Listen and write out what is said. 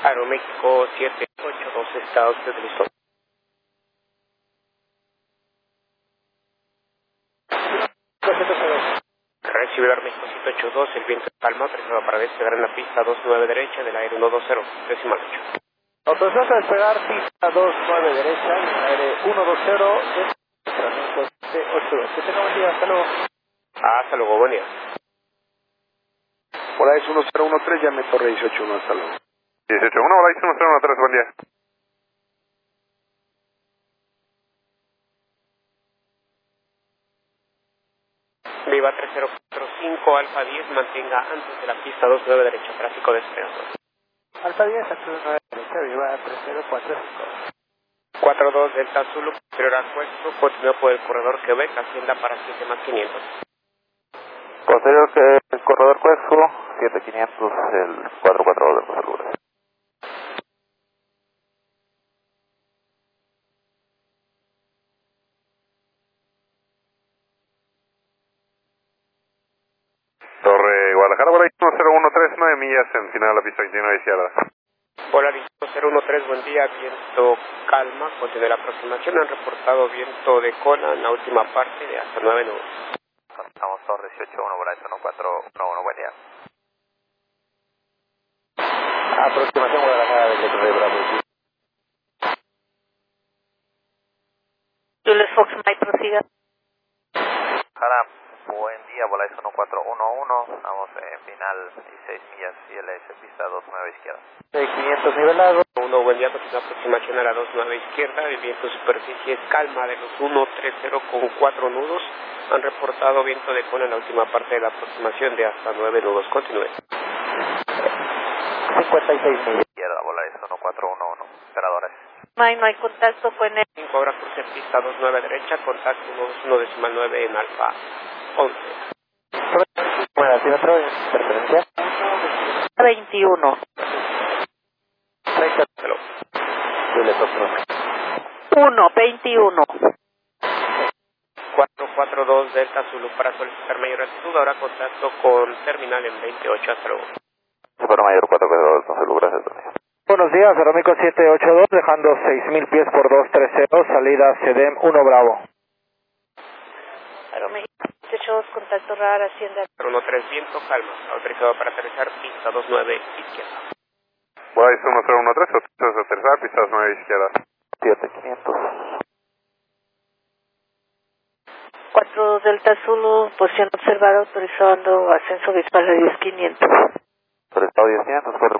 Aeroméxico 782, está usted listo. Recibe Aeroméxico 782, el viento de calma, presionado para despegar en la pista 29 derecha del aire 120, decimal 8. Autorización a despegar, pista 29 derecha, del aire 120, entrenamiento 782. Que tenga buen día, hasta luego. Hasta luego, buen día. Hola, es 1013, llame Torre 181, hasta luego. 181, hola, es 1013, buen día. Viva 3045, Alfa 10, mantenga antes de la pista 29 derecha, tráfico despeado. Alfa 10, acceso 9 derecha, viva 3045. 42 Delta Zulu, posterior al puesto, continúa por el corredor Quebec, hacienda para 7 más 500. Posterior que el corredor Cuesco, 7500, el 442 del Paso Lourdes. Torre Guadalajara, hola, 1013, 9 millas en final de la pista 29 izquierda. Polaris 013, buen día, viento calma, continúa la aproximación, han reportado viento de cola en la última parte de hasta 9 nudos. Estamos Torre 181, Volar 1411, buen día. Aproximación Guadalajara de Torre Bravo. Jules Fox, Mike, prosiga. Jara, buen día, Volar 1411, estamos en final 16 millas, ILS, pista 29 izquierda. 6500 nivelado. 1, buen día, continúa aproximación a la 29 izquierda, el viento superficie es calma de los 130 con 4 nudos, han reportado viento de cola en la última parte de la aproximación de hasta 9 nudos, continúe. 56 millas. Izquierda, Volar 1411, operadores. Mike, no hay contacto con él. 5 ahora cruce pista 29 derecha, contacto 1.9 en alfa 11. Bueno, ¿tiene otra interferencia? 21. 30. Hello. Jules Fox. 1, 21. 442 Delta Zulu para solicitar mayor altitud, ahora contacto con terminal en 28, hasta luego. Super Mayor 442 del Paso Lourdes, gracias. Buenos días, Aeroméxico 782, dejando 6000 pies por 230, salida CEDEM 1 Bravo. Aeroméxico 782, contacto radar, hacienda. 13 viento, calma, autorizado para aterrizar pista 29 izquierda. Volar 1013, autorizado a aterrizar, pista 29 izquierda. 7500. 42 Delta Zulu, posición observada, autorizando ascenso visual a 10500. Por estado 10500,